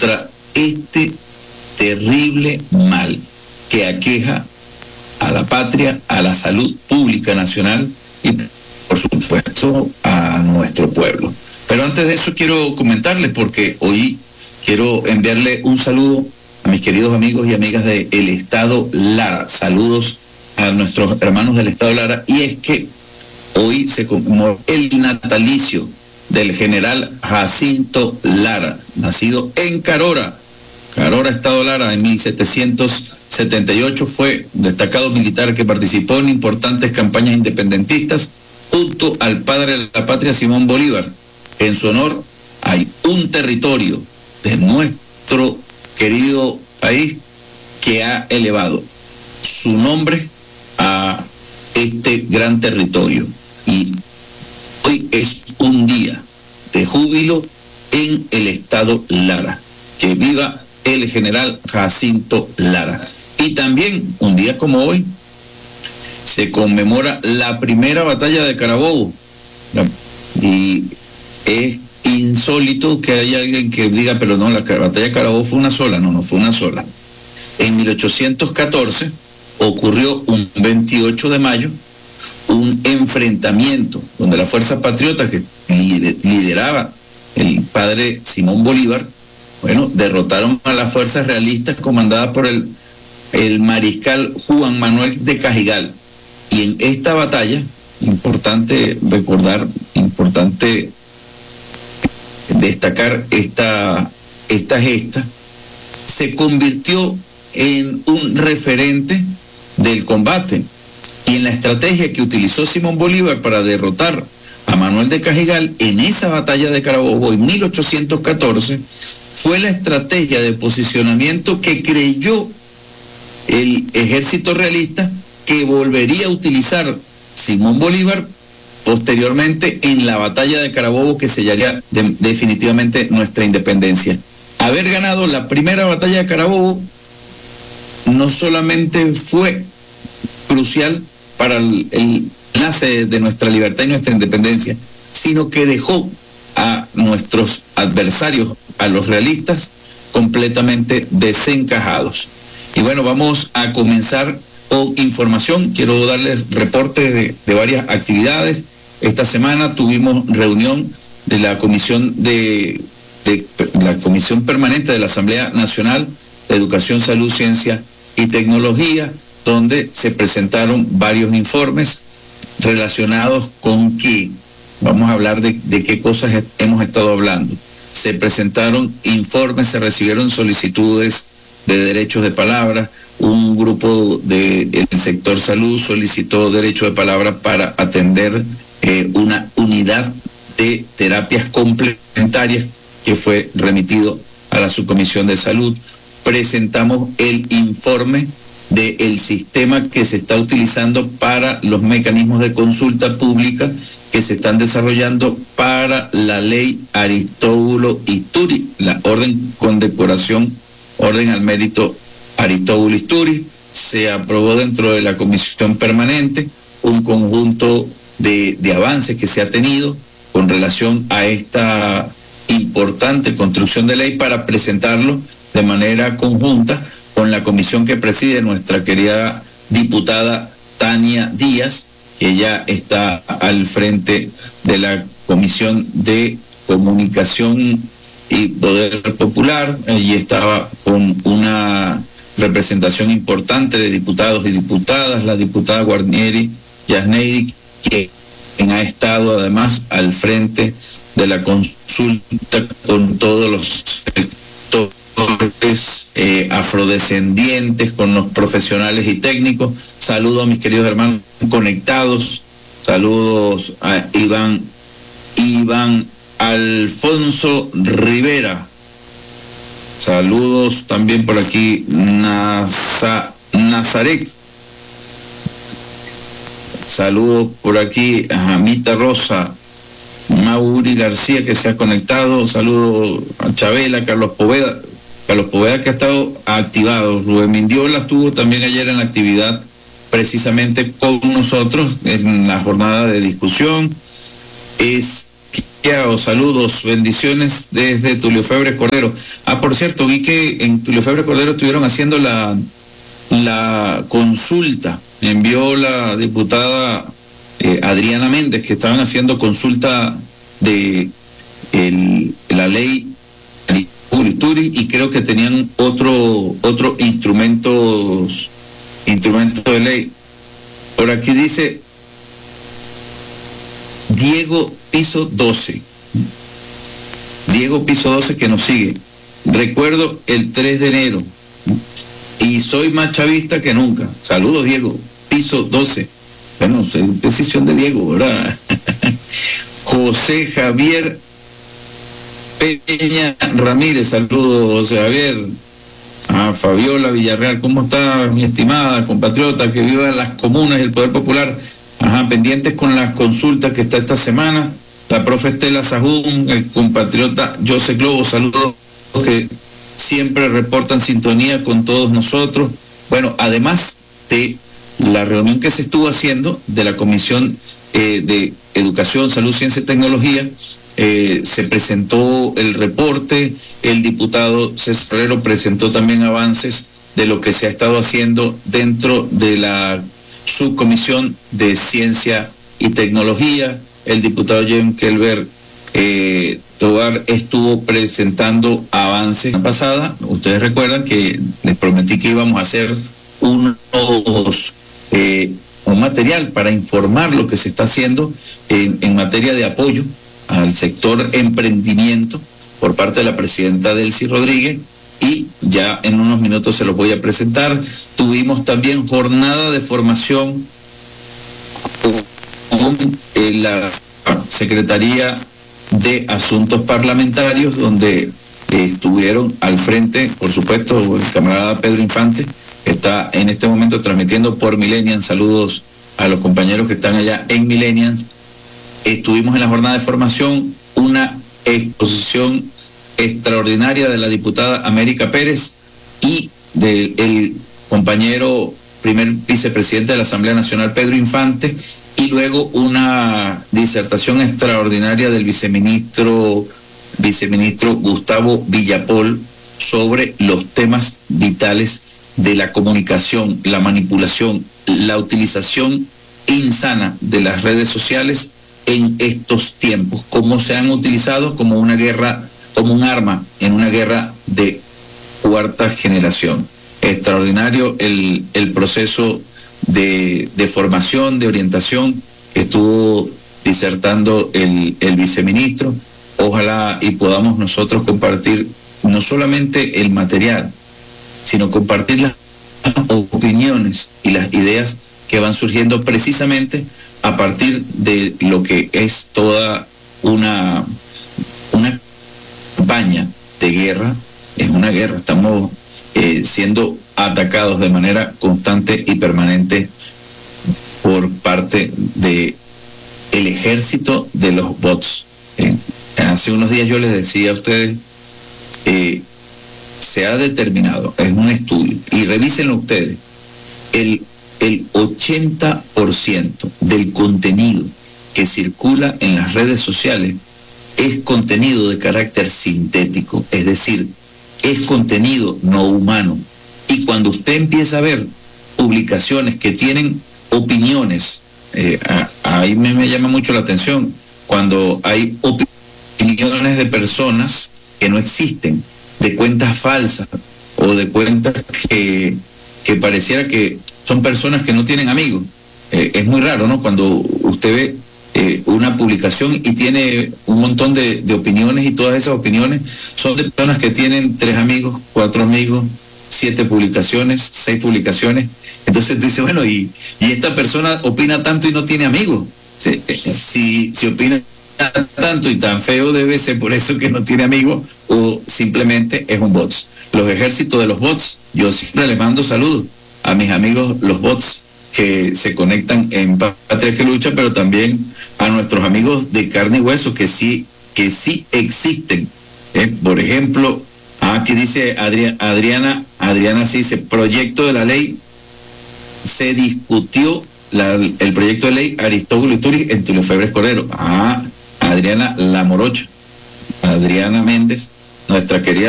contra este terrible mal que aqueja a la patria, a la salud pública nacional y, por supuesto, a nuestro pueblo. Pero antes de eso quiero comentarles, porque hoy quiero enviarle un saludo a mis queridos amigos y amigas del Estado Lara. Saludos a nuestros hermanos del Estado Lara. Y es que hoy se conmemora el natalicio del general Jacinto Lara, nacido en Carora, Estado Lara, en 1778. Fue destacado militar que participó en importantes campañas independentistas junto al padre de la patria, Simón Bolívar. En su honor hay un territorio de nuestro querido país que ha elevado su nombre a este gran territorio. Y hoy es un día de júbilo en el Estado Lara. Que viva el general Jacinto Lara. Y también, un día como hoy, se conmemora la primera batalla de Carabobo. Y es insólito que haya alguien que diga, pero no, la batalla de Carabobo fue una sola. No fue una sola. En 1814 ocurrió un 28 de mayo un enfrentamiento donde las fuerzas patriotas que lideraba el padre Simón Bolívar, derrotaron a las fuerzas realistas comandadas por el mariscal Juan Manuel de Cajigal. Y en esta batalla, importante recordar, importante destacar esta gesta, se convirtió en un referente del combate y en la estrategia que utilizó Simón Bolívar para derrotar a Manuel de Cajigal en esa batalla de Carabobo en 1814, fue la estrategia de posicionamiento que creyó el ejército realista que volvería a utilizar Simón Bolívar posteriormente en la batalla de Carabobo, que sellaría definitivamente nuestra independencia. Haber ganado la primera batalla de Carabobo no solamente fue crucial para el enlace de nuestra libertad y nuestra independencia, sino que dejó a nuestros adversarios, a los realistas, completamente desencajados. Y bueno, vamos a comenzar con información. Quiero darles reporte de varias actividades. Esta semana tuvimos reunión de la comisión de la Comisión Permanente de la Asamblea Nacional de Educación, Salud, Ciencia y Tecnología, donde se presentaron varios informes relacionados con qué. Vamos a hablar de qué cosas hemos estado hablando. Se presentaron informes, se recibieron solicitudes de derechos de palabra. Un grupo del sector salud solicitó derecho de palabra para atender una unidad de terapias complementarias que fue remitido a la Subcomisión de Salud. Presentamos el informe del sistema que se está utilizando para los mecanismos de consulta pública que se están desarrollando para la ley Aristóbulo Isturi, la orden condecoración, orden al mérito Aristóbulo Isturi. Se aprobó dentro de la comisión permanente un conjunto de avances que se ha tenido con relación a esta importante construcción de ley para presentarlo de manera conjunta con la comisión que preside nuestra querida diputada Tania Díaz, que ella está al frente de la Comisión de Comunicación y Poder Popular, y estaba con una representación importante de diputados y diputadas, la diputada Guarnieri Yasneidi, que ha estado además al frente de la consulta con todos los sectores afrodescendientes, con los profesionales y técnicos. Saludos a mis queridos hermanos conectados, saludos a Iván Alfonso Rivera, saludos también por aquí Nazaret, saludos por aquí a Jamita Rosa, Mauri García, que se ha conectado, saludos a Chabela, Carlos Poveda que ha estado activado. Rubén Mindiola estuvo también ayer en la actividad precisamente con nosotros en la jornada de discusión. Es Saludos, bendiciones desde Tulio Febres Cordero. Por cierto, vi que en Tulio Febres Cordero estuvieron haciendo la consulta. Me envió la diputada Adriana Méndez, que estaban haciendo consulta de la ley y creo que tenían otro instrumento de ley. Por aquí dice Diego Piso 12. Diego Piso 12 que nos sigue. Recuerdo el 3 de enero y soy más chavista que nunca. Saludos, Diego Piso 12. Bueno, es decisión de Diego, ¿verdad? José Javier Peña Ramírez, saludos, José Javier. Fabiola Villarreal, ¿cómo está mi estimada compatriota que viva en las comunas y el Poder Popular? Pendientes con las consultas que está esta semana. La profe Estela Sahún, el compatriota José Globo, saludos, que siempre reportan sintonía con todos nosotros. Bueno, además de la reunión que se estuvo haciendo de la Comisión de Educación, Salud, Ciencia y Tecnología, se presentó el reporte, el diputado César Herrero presentó también avances de lo que se ha estado haciendo dentro de la subcomisión de Ciencia y Tecnología. El diputado Jem Kelber Tobar estuvo presentando avances la pasada. Ustedes recuerdan que les prometí que íbamos a hacer un material para informar lo que se está haciendo en materia de apoyo al sector emprendimiento por parte de la presidenta Delcy Rodríguez, y ya en unos minutos se los voy a presentar. Tuvimos también jornada de formación con la Secretaría de Asuntos Parlamentarios, donde estuvieron al frente, por supuesto, el camarada Pedro Infante, que está en este momento transmitiendo por Millennials. Saludos a los compañeros que están allá en Millennials. Estuvimos en la jornada de formación, una exposición extraordinaria de la diputada América Pérez y del compañero primer vicepresidente de la Asamblea Nacional Pedro Infante, y luego una disertación extraordinaria del viceministro Gustavo Villapol sobre los temas vitales de la comunicación, la manipulación, la utilización insana de las redes sociales en estos tiempos, cómo se han utilizado como una guerra, como un arma en una guerra de cuarta generación. Extraordinario el proceso de formación, de orientación que estuvo disertando el viceministro. Ojalá y podamos nosotros compartir no solamente el material, sino compartir las opiniones y las ideas que van surgiendo precisamente a partir de lo que es toda una campaña de guerra. Es una guerra, estamos siendo atacados de manera constante y permanente por parte de el ejército de los bots. Hace unos días yo les decía a ustedes, se ha determinado, es un estudio, y revísenlo ustedes, el 80% del contenido que circula en las redes sociales es contenido de carácter sintético, es decir, es contenido no humano. Y cuando usted empieza a ver publicaciones que tienen opiniones, ahí me llama mucho la atención cuando hay opiniones de personas que no existen, de cuentas falsas o de cuentas que pareciera que son personas que no tienen amigos. Es muy raro, ¿no? Cuando usted ve una publicación y tiene un montón de opiniones, y todas esas opiniones son de personas que tienen 3 amigos, 4 amigos, 7 publicaciones, 6 publicaciones. Entonces tú dices, bueno, y esta persona opina tanto y no tiene amigos. Si opina tanto y tan feo, debe ser por eso que no tiene amigos, o simplemente es un bot. Los ejércitos de los bots, yo siempre les mando saludos a mis amigos los bots que se conectan en Patria que Lucha, pero también a nuestros amigos de carne y hueso que sí existen. Por ejemplo, aquí dice Adriana sí dice, proyecto de la ley, se discutió el proyecto de ley Aristóbulo Istúriz en Tulio Febres Cordero. Adriana La Morocha, Adriana Méndez, nuestra querida